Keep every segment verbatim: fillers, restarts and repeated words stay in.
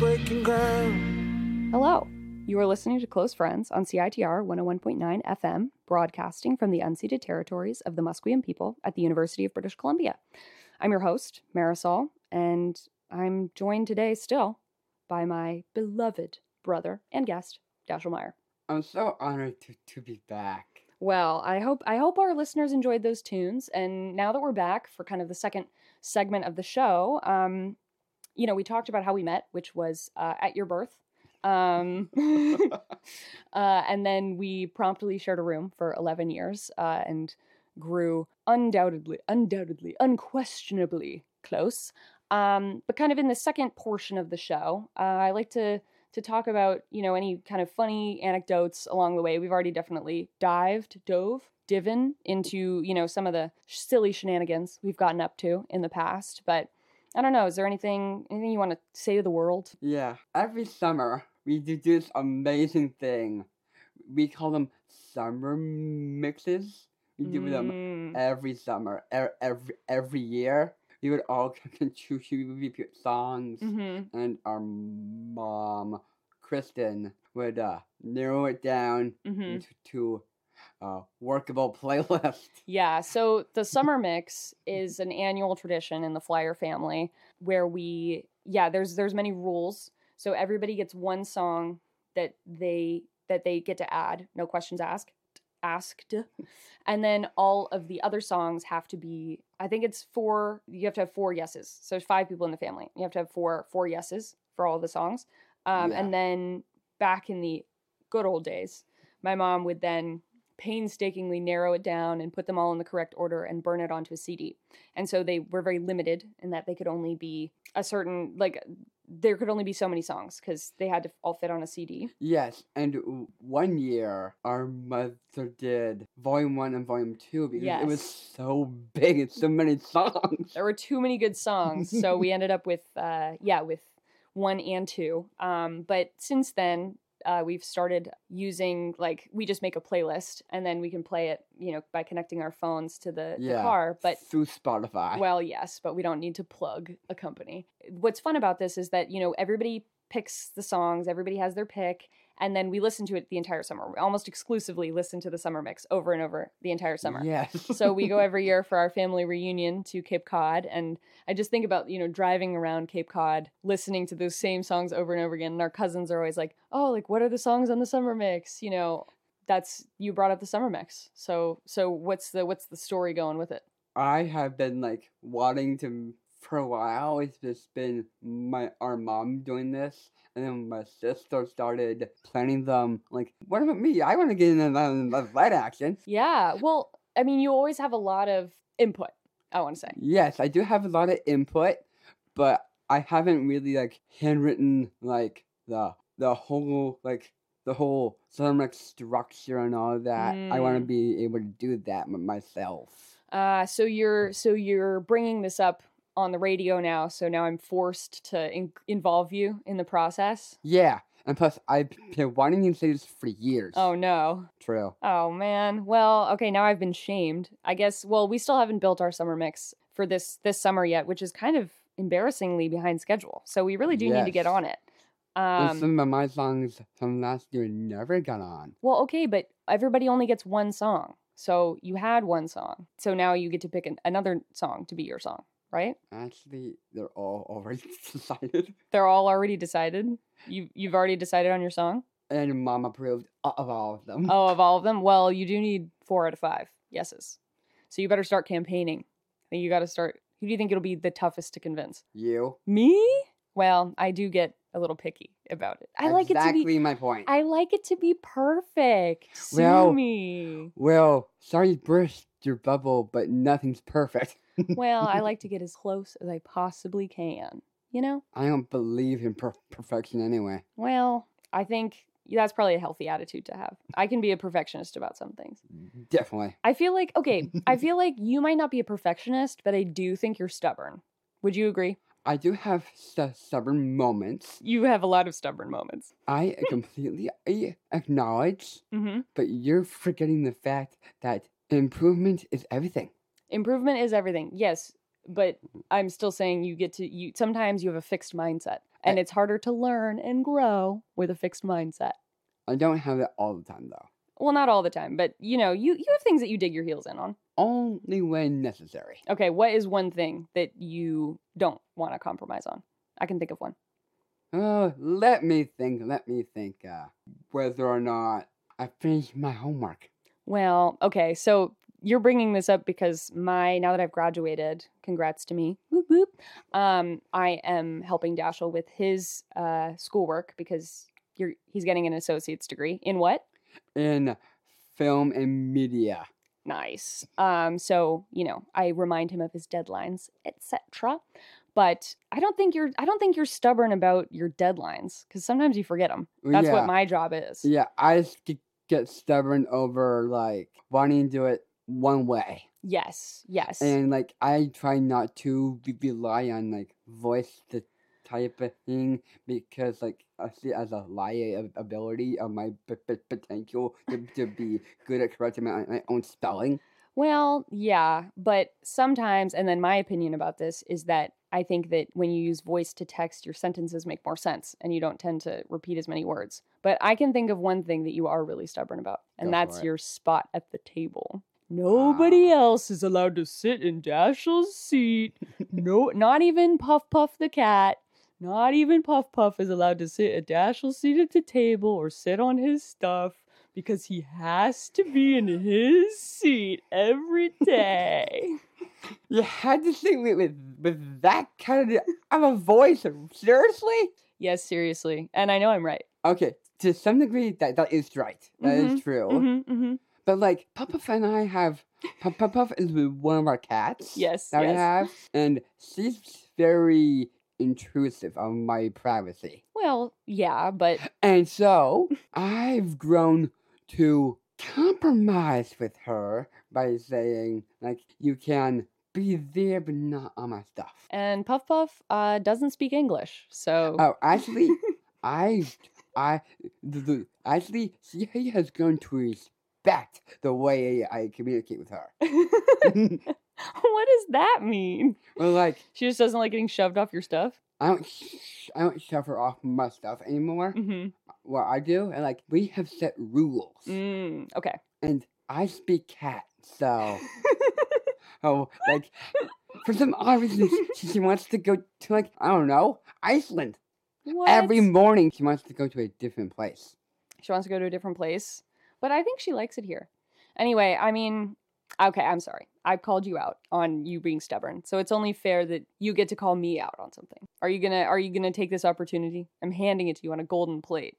breaking ground. Hello. You are listening to Close Friends on C I T R one oh one point nine F M, broadcasting from the unceded territories of the Musqueam people at the University of British Columbia. I'm your host, Marisol, and I'm joined today still by my beloved brother and guest, Dashiell Meyer. I'm so honored to, to be back. Well, I hope I hope our listeners enjoyed those tunes, and now that we're back for kind of the second segment of the show, um, you know, we talked about how we met, which was uh, at your birth. Um, uh, and then we promptly shared a room for eleven years uh, and grew undoubtedly, undoubtedly, unquestionably close. Um, but kind of in the second portion of the show, uh, I like to to talk about, you know, any kind of funny anecdotes along the way. We've already definitely dived, dove, divin into, you know, some of the silly shenanigans we've gotten up to in the past. But I don't know, is there anything, anything you want to say to the world? Yeah, every summer we do this amazing thing. We call them summer mixes. We do them Mm. every summer, er- every every year. We would all contribute songs, Mm-hmm. and our mom, Kristen, would uh, narrow it down Mm-hmm. into to a workable playlist. Yeah, so the Summer Mix is an annual tradition in the Flyer family where we, yeah, there's there's many rules. So everybody gets one song that they that they get to add, no questions asked, asked. And then all of the other songs have to be, I think it's four, you have to have four yeses. So there's five people in the family. You have to have four four yeses for all the songs. Um, Yeah. And then back in the good old days, my mom would then painstakingly narrow it down and put them all in the correct order and burn it onto a C D. And so they were very limited in that they could only be a certain, like, there could only be so many songs because they had to all fit on a C D. Yes, and w- one year our mother did volume one and volume two because it was Yes. so big and so many songs. There were too many good songs, so we ended up with, uh, yeah, with one and two. Um, but since then, uh, we've started using, like, we just make a playlist and then we can play it, you know, by connecting our phones to the, the Yeah, car. But through Spotify. well, yes, but we don't need to plug a company. What's fun about this is that, you know, everybody picks the songs, everybody has their pick, and then we listen to it the entire summer. We almost exclusively listen to the Summer Mix over and over the entire summer. Yes. So we go every year for our family reunion to Cape Cod, and I just think about, you know, driving around Cape Cod, listening to those same songs over and over again, and our cousins are always like, oh, like, what are the songs on the Summer Mix? You know, that's, you brought up the Summer Mix. So, so what's the, what's the story going with it? I have been like wanting to for a while. It's just been my our mom doing this, and then my sister started planning them. Like, what about me? I want to get in the light action. Yeah, well, I mean, you always have a lot of input, I want to say. Yes, I do have a lot of input, but I haven't really like handwritten like the the whole like the whole summer structure and all that. I want to Mm. be able to do that m- myself. Uh, so you're so you're bringing this up on the radio now. So now I'm forced to in- involve you in the process. Yeah, and plus I've been wanting to say this for years. Oh no. True. Oh man. Well, okay, now I've been shamed. I guess. Well, we still haven't built our Summer Mix for this this summer yet, which is kind of embarrassingly behind schedule. So we really do need to get Yes. on it. And Um, some of my songs from last year never got on. well, okay, but everybody only gets one song. So you had one song. So now you get to pick an, another song to be your song, right? Actually, they're all already decided. They're all already decided. You you've already decided on your song? And mom approved of all of them. Oh, of all of them? Well, you do need four out of five yeses. So you better start campaigning. I think you got to start. Who do you think it'll be the toughest to convince? You? Me? Well, I do get a little picky about it. I like it to Exactly be. my point. I like it to be perfect. Sue Well- me. Well, sorry to burst your bubble, but nothing's perfect. Well, I like to get as close as I possibly can. You know? I don't believe in per- perfection anyway. Well, I think that's probably a healthy attitude to have. I can be a perfectionist about some things. Definitely. I feel like, okay, I feel like you might not be a perfectionist, but I do think you're stubborn. Would you agree? I do have st- stubborn moments. You have a lot of stubborn moments. I completely a- acknowledge, Mm-hmm. but you're forgetting the fact that improvement is everything. Improvement is everything. Yes, but I'm still saying you get to you sometimes you have a fixed mindset. And I- it's harder to learn and grow with a fixed mindset. I don't have it all the time though. Well, not all the time, but you know, you, you have things that you dig your heels in on. Only when necessary. Okay, what is one thing that you don't want to compromise on? I can think of one. Oh, let me think. Let me think. Uh, whether or not I finished my homework. Well, okay, so you're bringing this up because my, now that I've graduated, congrats to me, whoop whoop, um, I am helping Dashel with his uh, schoolwork because you're, he's getting an associate's degree. In what? In film and media. Nice. Um, so, you know, I remind him of his deadlines, et cetera. But I don't think you're I don't think you're stubborn about your deadlines because sometimes you forget them. That's Yeah. what my job is. Yeah, I just get- get stubborn over like wanting to do it one way. Yes. Yes. And like I try not to be- rely on like voice to type of thing because like I see it as a liability of my p- p- potential to, to be good at correcting my, my own spelling. Well, yeah, but sometimes, and then my opinion about this is that I think that when you use voice to text, your sentences make more sense and you don't tend to repeat as many words. But I can think of one thing that you are really stubborn about, and Go that's for it. your spot at the table. Nobody else is allowed to sit in Dashel's seat. No, not even Puff Puff the cat. Not even Puff Puff is allowed to sit at Dashel's seat at the table or sit on his stuff because he has to be in his seat every day. You had to say with, with with that kind of of a voice. Seriously? Yes, seriously. And I know I'm right. Okay, to some degree that that is right. That is Mhm, true. Mm-hmm, mm-hmm. But like Puff and I have Puff Puff Puff is one of our cats. Yes, that we yes. have, and she's very intrusive on my privacy. Well, yeah, but And so I've grown to compromise with her by saying like you can be there but not on my stuff. and Puff Puff uh, doesn't speak English, so Oh, actually, I, I, the, the, actually, she has grown to respect the way I communicate with her. what does that mean? Well, like, She just doesn't like getting shoved off your stuff. I don't, sh- I don't shove her off my stuff anymore. Mm-hmm. What I do, and like, we have set rules, Mm, okay. and I speak cat, so, oh, like, for some odd reason, she, she wants to go to like, I don't know, Iceland. What? Every morning, she wants to go to a different place. She wants to go to a different place, but I think she likes it here. Anyway, I mean, okay, I'm sorry. I've called you out on you being stubborn, so it's only fair that you get to call me out on something. Are you gonna Are you gonna take this opportunity? I'm handing it to you on a golden plate.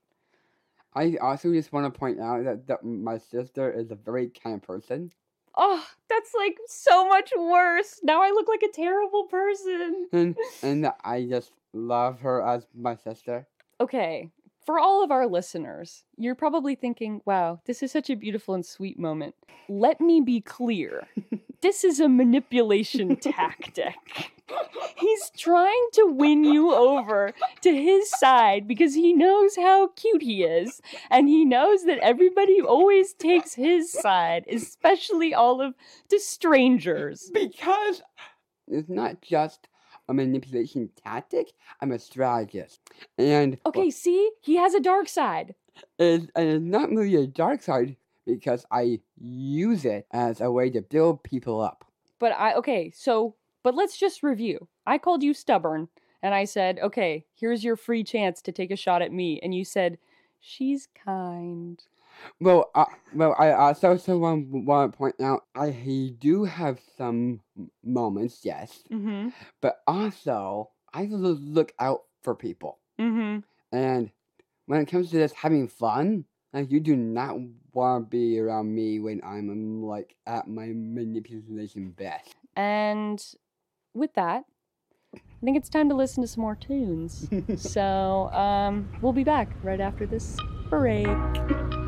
I also just want to point out that, that my sister is a very kind person. Oh, that's like so much worse. Now I look like a terrible person. And, and I just love her as my sister. Okay, for all of our listeners, you're probably thinking, wow, this is such a beautiful and sweet moment. Let me be clear. This is a manipulation tactic. He's trying to win you over to his side because he knows how cute he is, and he knows that everybody always takes his side, especially all of the strangers. Because it's not just a manipulation tactic, I'm a strategist. And Okay, see? He has a dark side. it's, and it's not really a dark side because I use it as a way to build people up. But I, okay, so, but let's just review. I called you stubborn, and I said, okay, here's your free chance to take a shot at me. And you said, she's kind. Well, uh, well, I also also want, want to point out I do have some m- moments, yes, Mm-hmm. but also I l- look out for people. Mm-hmm. And when it comes to just having fun, like you do not want to be around me when I'm um, like at my manipulation best. And with that, I think it's time to listen to some more tunes. So, um, we'll be back right after this break.